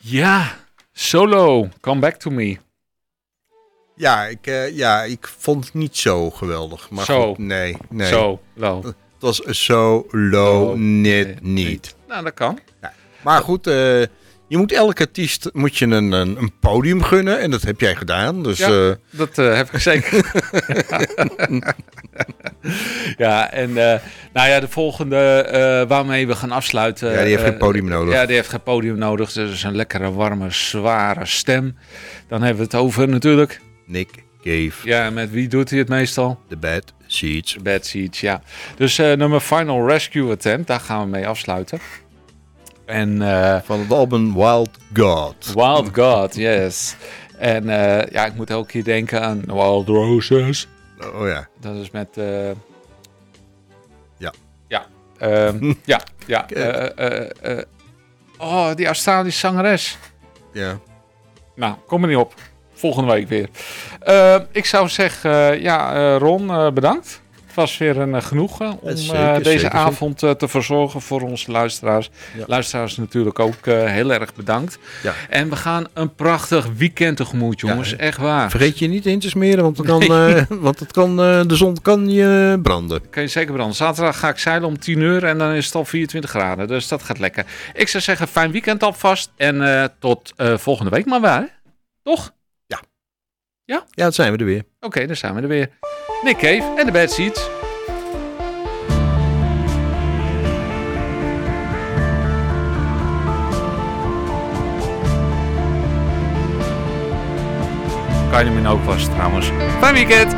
Ja, Solo, Come Back to Me. Ja, ik vond het niet zo geweldig. Maar Zo. goed, nee. Solo. Het was zo low, net niet. Nou, dat kan. Ja. Maar goed, je moet elke artiest een podium gunnen. En dat heb jij gedaan. Dus, Ja, dat heb ik zeker. Ja, en de volgende waarmee we gaan afsluiten. Ja, die heeft geen podium nodig. Ja, die heeft geen podium nodig. Dus een lekkere, warme, zware stem. Dan hebben we het over natuurlijk. Nick Cave. Ja, met wie doet hij het meestal? The Bad Seeds. Bad Seeds, ja. Dus nummer Final Rescue Attempt, daar gaan we mee afsluiten. En, van het album Wild God. Wild God, yes. En ik moet elke keer denken aan Wild Roses. Oh ja. Dat is met... die Australische zangeres. Ja. Nou, kom er niet op. Volgende week weer. Ik zou zeggen, Ron, bedankt. Het was weer een genoegen om deze avond te verzorgen voor onze luisteraars. Ja. Luisteraars natuurlijk ook heel erg bedankt. Ja. En we gaan een prachtig weekend tegemoet, jongens. Ja, echt waar. Vergeet je niet in te smeren, want, de zon kan je branden. Kan je zeker branden. Zaterdag ga ik zeilen om 10 uur en dan is het al 24 graden. Dus dat gaat lekker. Ik zou zeggen, fijn weekend alvast. En tot volgende week maar waar. Toch? Ja? Ja, dan zijn we er weer. Oké, dan zijn we er weer. Nick Cave en de Bad Seeds. Kan je hem ook vast trouwens. Fijn weekend!